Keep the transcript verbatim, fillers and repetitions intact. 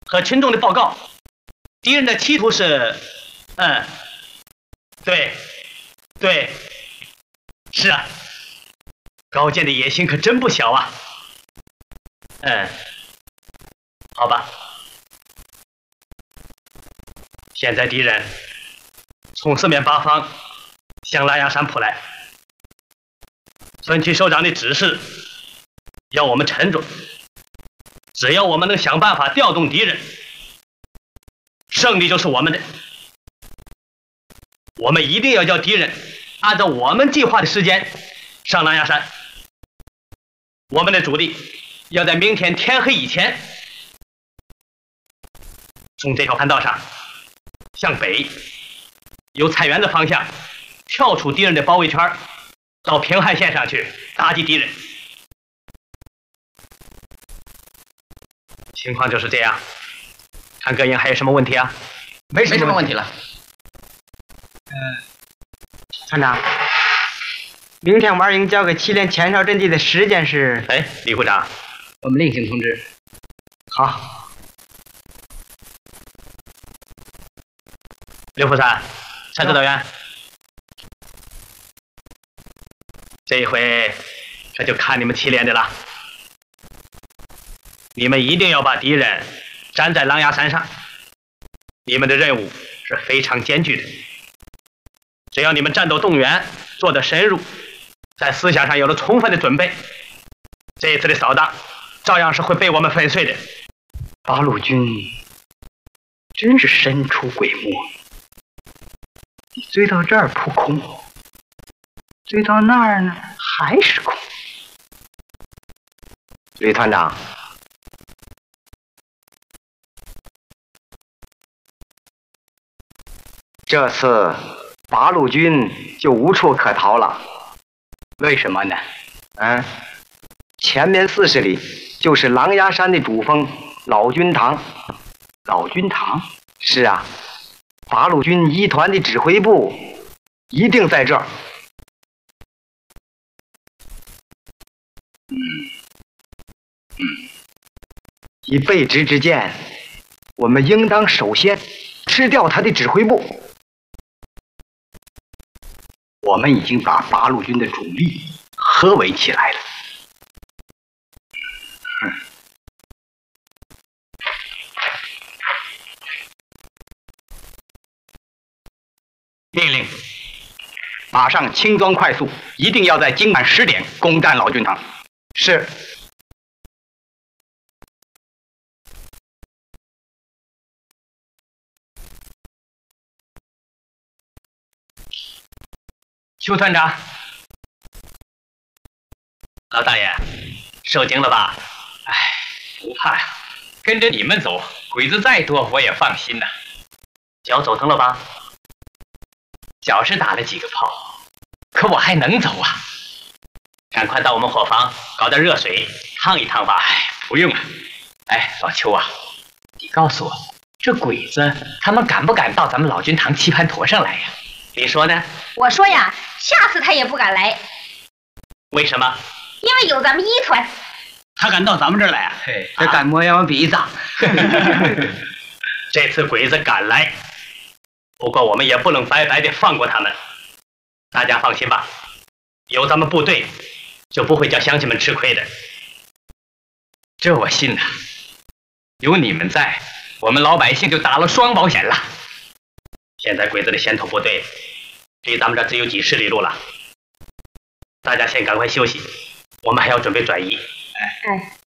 和群众的报告，敌人的企图是，嗯，对，对，是啊，高见的野心可真不小啊。嗯，好吧，现在敌人从四面八方向拉雅山扑来，村区首长的指示要我们沉着，只要我们能想办法调动敌人，胜利就是我们的。我们一定要叫敌人按照我们计划的时间上狼牙山。我们的主力要在明天天黑以前，从这条盘道上向北，由菜园子方向跳出敌人的包围圈，到平汉线上去打击敌人。情况就是这样。看各营还有什么问题啊？ 没什么问题了。 呃，团长，明天晚营交给祁连前哨阵地的时间是？ 哎，李股长， 我们另行通知。 好。 刘副山，蔡指导员，这一回可就看你们祁连的了。你们一定要把敌人粘在狼牙山上，你们的任务是非常艰巨的。只要你们战斗动员做得深入，在思想上有了充分的准备，这一次的扫荡照样是会被我们粉碎的。 八路军真是神出鬼没，你追到这儿扑空，追到那儿呢还是空。李团长，这次八路军就无处可逃了。为什么呢？嗯，前面四十里就是狼牙山的主峰老君堂。老君堂？是啊，八路军一团的指挥部一定在这儿。嗯嗯，以备职之见，我们应当首先吃掉他的指挥部。我们已经把八路军的主力合围起来了。嗯，命令，马上轻装快速，一定要在今晚十点攻占老君堂。是。 邱团长，老大爷，受惊了吧？ 哎，不怕呀，跟着你们走，鬼子再多我也放心呐。 脚走疼了吧？ 脚是打了几个炮，可我还能走啊。 赶快到我们伙房搞点热水烫一烫吧。 哎，不用了。哎，老邱啊，你告诉我，这鬼子他们敢不敢到咱们老君堂棋盘坨上来呀？ 你说呢？ 我说呀，下次他也不敢来。 为什么？ 因为有咱们一团。 他敢到咱们这儿来啊？ 这敢摸我鼻子。 这次鬼子敢来，不过我们也不能白白的放过他们。大家放心吧，有咱们部队，就不会叫乡亲们吃亏的。 这我信呐，有你们在，我们老百姓就打了双保险了。 现在鬼子的先头部队离咱们这只有几十里路了，大家先赶快休息，我们还要准备转移。 哎，